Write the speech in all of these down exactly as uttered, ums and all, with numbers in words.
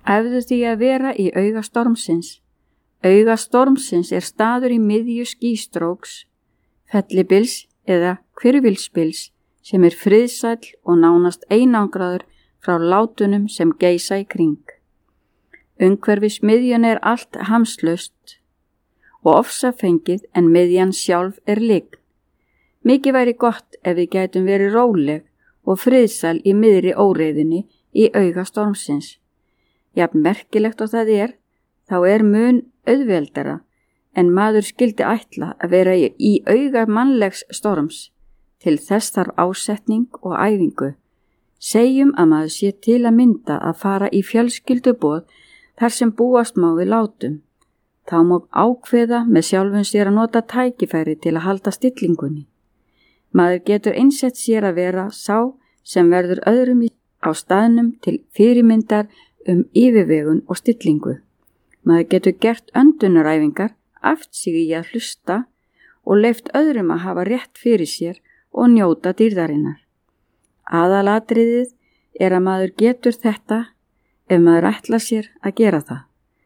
Æfðu því að vera í auga stormsins. Auga stormsins er staður í miðju skýstróks, fellibils eða hvirfilsbils sem er friðsæll og nánast einangraður frá látunum sem geisa í kring. Umhverfis miðjun er allt hamslaust og ofsafengið en miðjan sjálf er lygn. Mikið væri gott ef við gætum verið róleg og friðsæl í miðri óreiðinni í auga stormsins. Jafn merkilegt og það er, þá er mun auðveldara en maður skyldi ætla að vera í, í auga mannlegs storms. Til þess þarf ásetning og æfingu. Segjum að maður sé til að mynda að fara í fjölskylduboð þar sem búast má við látum. Þá má ákveða með sjálfum sér að nota tækifæri til að halda stillingunni. Maður getur einsett sér að vera sá sem verður öðrum á staðnum til fyrirmyndar um yfirvegun og stillingu. Maður getur gert öndunaræfingar, æft sig í að hlusta og leyft öðrum að hafa rétt fyrir sér og njóta dýrðarinnar. Aðalatriðið er að maður getur þetta ef maður ætlar sér að gera það.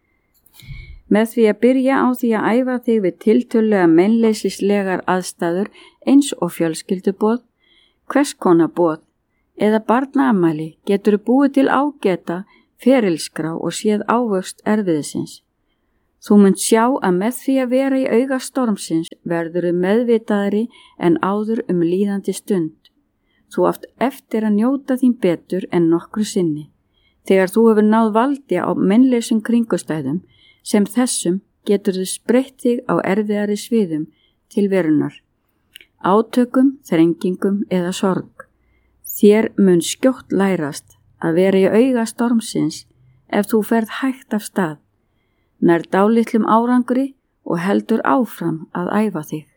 Með því að byrja á því að æfa þig við tiltölulega meinleysislegar aðstæður eins og fjölskylduboð, hvers konar boð eða barnaafmæli getur búið til ágæta ferilskrá og séð ávöxt erfiðisins. Þú munt sjá að með því að vera í auga stormsins verður meðvitaðri en áður um líðandi stund. Þú átt eftir að njóta þín betur en nokkru sinni. Þegar þú hefur náð valdi á meinleysum kringustæðum sem þessum getur þú spreytt þig á erfiðari sviðum til verunar, átökum, þrengingum eða sorg. Þér mun skjótt lærast að vera í auga stormsins ef þú ferð hægt af stað, nær dálitlum árangri og heldur áfram að æfa þig.